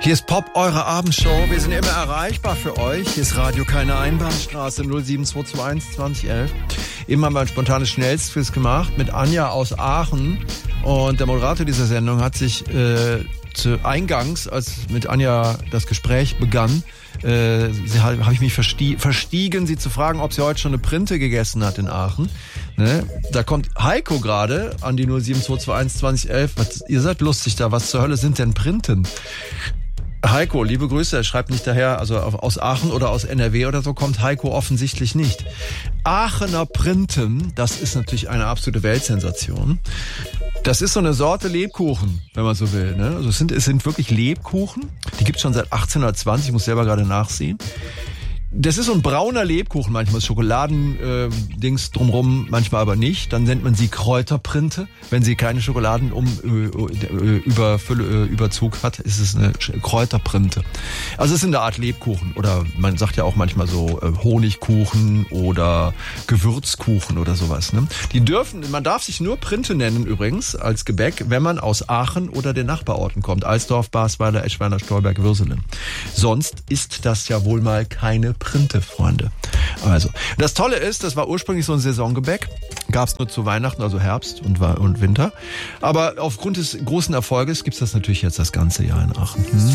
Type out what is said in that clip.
Hier ist Pop, eure Abendshow. Wir sind immer erreichbar für euch. Hier ist Radio Keine Einbahnstraße 07221 2011. Eben haben wir ein spontanes Schnellstquiz gemacht mit Anja aus Aachen. Und der Moderator dieser Sendung hat sich eingangs, als mit Anja das Gespräch begann, habe ich mich verstiegen, sie zu fragen, ob sie heute schon eine Printe gegessen hat in Aachen. Ne? Da kommt Heiko gerade an die 07221 2011. Ihr seid lustig da, was zur Hölle sind denn Printen? Heiko, liebe Grüße, er schreibt nicht daher, also aus Aachen oder aus NRW oder so kommt Heiko offensichtlich nicht. Aachener Printen, das ist natürlich eine absolute Weltsensation. Das ist so eine Sorte Lebkuchen, wenn man so will. Ne? Also es sind wirklich Lebkuchen, die gibt's schon seit 1820, ich muss selber gerade nachsehen. Das ist so ein brauner Lebkuchen, manchmal Schokoladendings drumrum, manchmal aber nicht. Dann nennt man sie Kräuterprinte. Wenn sie keine Schokoladenüberzug hat, ist es eine Kräuterprinte. Also es ist eine Art Lebkuchen. Oder man sagt ja auch manchmal so Honigkuchen oder Gewürzkuchen oder sowas. Ne? Man darf sich nur Printe nennen übrigens als Gebäck, wenn man aus Aachen oder den Nachbarorten kommt. Alsdorf, Basweiler, Eschweiler, Stolberg, Würselen. Sonst ist das ja wohl mal keine Printe, Freunde. Also, das Tolle ist, das war ursprünglich so ein Saisongebäck. Gab es nur zu Weihnachten, also Herbst und Winter. Aber aufgrund des großen Erfolges gibt es das natürlich jetzt das ganze Jahr in Aachen.